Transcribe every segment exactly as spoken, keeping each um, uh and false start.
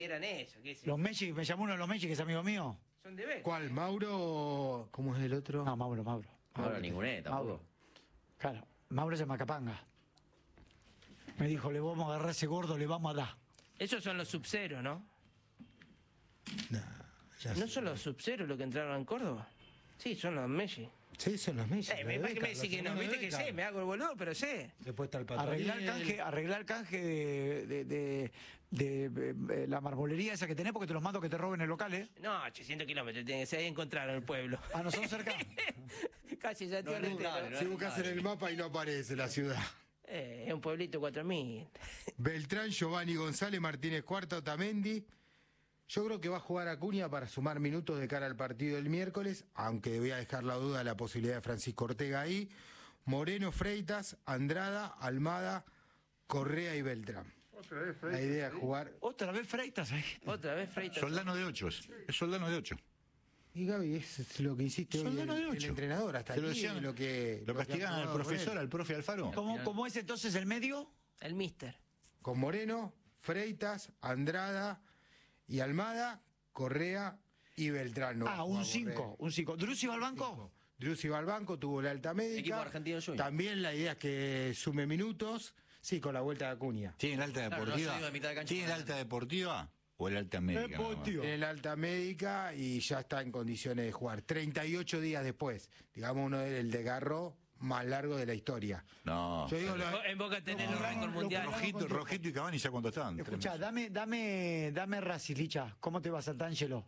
Eran eso, ¿qué es? Los Messi, me llamó uno de los Messi que es amigo mío. Son de Beca. ¿Cuál? ¿Mauro? ¿Cómo es el otro? No, Mauro, Mauro. Mauro ninguné tampoco. Mauro. Claro, Mauro es de Macapanga. Me dijo, le vamos a agarrar ese gordo, le vamos a dar. Esos son los Sub-Zero, ¿no? No, ya ¿No sé. son los Sub-Zero los que entraron en Córdoba? Sí, son los Messi. Sí, son los Messi. Eh, los me de parece que Beca, me decís los que no, hermanos viste de que Beca. sé, me hago el boludo, pero sé. Después está el Pato Arreglar Ariel. canje, arreglar canje de, de, de, de, de, de la marmolería esa que tenés porque te los mando que te roben el local, ¿eh? No, ochocientos kilómetros tiene que ser, ahí encontraron el pueblo. Ah, ¿no son cerca? Casi ya No, te no, claro, no. Si buscas en el mapa y no aparece la ciudad. Eh, es un pueblito cuatro mil. Beltrán, Giovanni González, Martínez Cuarta, Otamendi. Yo creo que va a jugar Acuña para sumar minutos de cara al partido del miércoles, aunque voy a dejar la duda de la posibilidad de Francisco Ortega ahí. Moreno, Freitas, Andrada, Almada, Correa y Beltrán. Otra vez, Freitas. La idea es jugar. Otra vez Freitas ahí. Otra vez Freitas. Soldano de ocho, es, es Soldano de ocho. Y Gaby, es lo que hiciste hoy el, Soldano de el ocho. entrenador. Hasta Se lo aquí decían, es lo que. lo que castigaban han al probado con profesor, él. al profe Alfaro. ¿Cómo, cómo es entonces el medio? El mister. Con Moreno, Freitas, Andrada y Almada, Correa y Beltrán. No va Ah, a un jugar cinco, Correa. un cinco. ¿Drussi va al banco? Drussi va al banco, tuvo la alta médica. Equipo argentino junior. También la idea es que sume minutos. Sí, con la vuelta de Acuña. ¿Tiene el alta Claro, no, deportiva? yo iba a mitad de cancha ¿Tiene el con alta deportiva o el alta médica? nada más? Deportiva. Tiene la alta médica y ya está en condiciones de jugar. treinta y ocho días después. Digamos, uno del desgarro más largo de la historia. No. Yo digo, lo- En Boca tenés No, los no, récords no, mundiales. no, Rojito, Rojito y Cavani, ¿ya cuánto estaban? Tres Escuchá, meses. dame, dame, dame Racing, Licha. ¿Cómo te va, Sant'Angelo?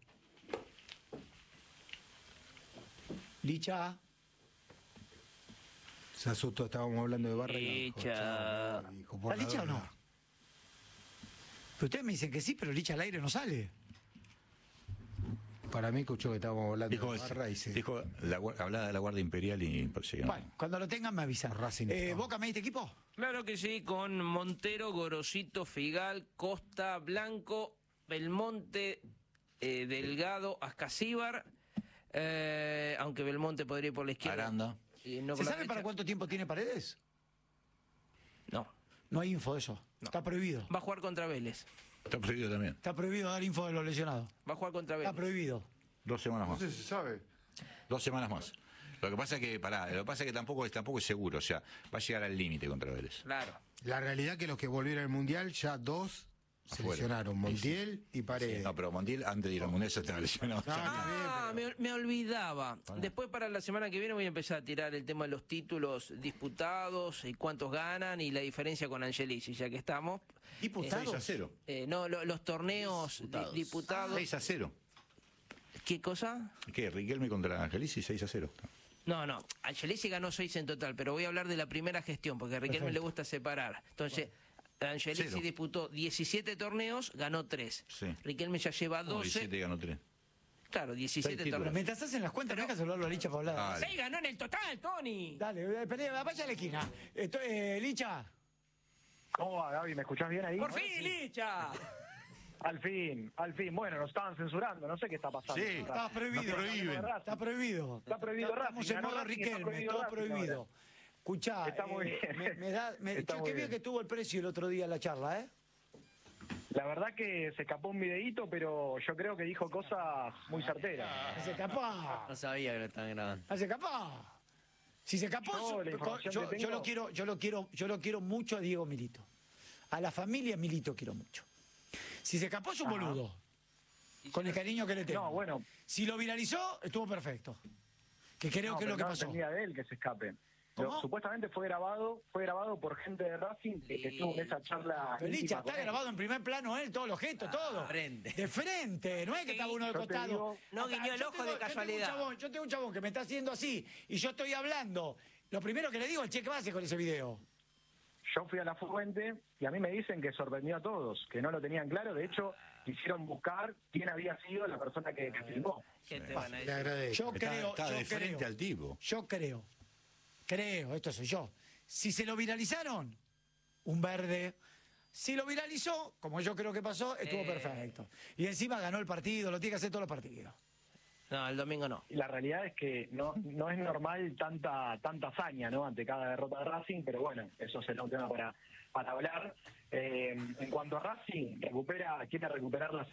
Licha. se asustó, estábamos hablando de Barra y dijo, Licha. chao, dijo, por ¿Está la Licha o no? duda. Pero ustedes me dicen que sí, pero Licha al aire no sale. Para mí escuchó que estábamos hablando Dijo, de Barra y se... dijo la, gua- hablaba de la Guardia Imperial y parece que no. Bueno, cuando lo tengan me avisan. Racing Eh, está. ¿Boca me diste equipo? Claro que sí, con Montero, Gorosito, Figal, Costa, Blanco, Belmonte, eh, Delgado, Ascasíbar, eh, aunque Belmonte podría ir por la izquierda. Aranda. Y no ¿Se por la sabe derecha. para cuánto tiempo tiene Paredes? No, No hay info de eso. Está prohibido. va a jugar contra Vélez. Está prohibido también. Está prohibido dar info de los lesionados. Va a jugar contra Está Vélez. prohibido. Dos semanas No más. sé si se sabe. Dos semanas más. Lo que pasa es que, pará, lo que pasa es que tampoco es, tampoco es seguro. O sea, va a llegar al límite contra Vélez. Claro. La realidad que los que volvieron al Mundial, ya dos se Afuera. lesionaron. Montiel y Paredes. No, pero Montiel antes de ir al Mundial ya estaba lesionado. No, Ah, me, me olvidaba. Después para la semana que viene voy a empezar a tirar el tema de los títulos disputados y cuántos ganan y la diferencia con Angelici, ya que estamos. ¿Diputados? seis a cero. Eh, no, lo- los torneos diputados. Diputados. diputados. seis a cero. ¿Qué cosa? ¿Qué? Riquelme contra Angelici, seis a cero. No, no. Angelici ganó seis en total, pero voy a hablar de la primera gestión, porque a Riquelme Perfecto. le gusta separar. Entonces, Angelici Cero. disputó diecisiete torneos, ganó tres. Sí. Riquelme ya lleva No, doce. diecisiete ganó tres. Claro, diecisiete Seis títulos. torneos. Mientras hacen las cuentas, no hay que hablarlo a Licha para hablar. Dale. seis ganó en el total, Tony. Dale, pelea, vaya a la esquina. Esto, eh, Licha. ¿Cómo va, Gaby? ¿Me escuchás bien ahí? ¡Por fin, Licha! Al fin, al fin. Bueno, nos estaban censurando, no sé qué está pasando. Sí. Está prohibido. Nos prohíben. Está prohibido. Está prohibido Estamos Racing, en modo ganó Racing, está Riquelme, prohibido todo Racing prohibido. ahora. Escuchá, Está muy eh, bien. me, me da, me, Está che, muy qué bien bien. que tuvo el precio el otro día en la charla, ¿eh? La verdad que se escapó un videíto, pero yo creo que dijo cosas muy certeras. Se escapá. No sabía que lo estaban grabando. Se escapá. Si se escapó, Yo, su- la co- información yo, que yo tengo- lo quiero, yo lo quiero, yo lo quiero mucho a Diego Milito. A la familia Milito quiero mucho. Si se escapó es un Ajá. boludo. Con el cariño que le tengo. No, bueno. Si lo viralizó, estuvo perfecto. Que creo No, que es pero lo que no pasó. dependía de él que se escape. ¿Cómo? Lo- supuestamente fue grabado, fue grabado por gente de Racing que, que estuvo en esa charla. Pero íntima Licha, con está él. grabado en primer plano él, todos los gestos, todo. frente. De frente, no es que estaba uno de Yo te costado. digo- No Acá, guiñó el yo ojo tengo- de yo tengo un casualidad. chabón- Yo tengo un chabón que me está haciendo así y yo estoy hablando. Lo primero que le digo es, che, ¿qué vas a hacer con ese video? Yo fui a la fuente y a mí me dicen que sorprendió a todos, que no lo tenían claro. De hecho, quisieron buscar quién había sido la persona que, que filmó. ¿Qué te van a Le decir? agradezco. Yo Está- creo, está yo de creo, frente al tipo. Yo creo, creo, esto soy yo. Si se lo viralizaron, un verde. Si lo viralizó, como yo creo que pasó, estuvo Eh. perfecto. Y encima ganó el partido, lo tiene que hacer todos los partidos. No, el domingo no. Y la realidad es que no no es normal tanta tanta hazaña, ¿no? Ante cada derrota de Racing, pero bueno, eso será un tema para, para hablar. Eh, en cuanto a Racing, recupera, quiere recuperar la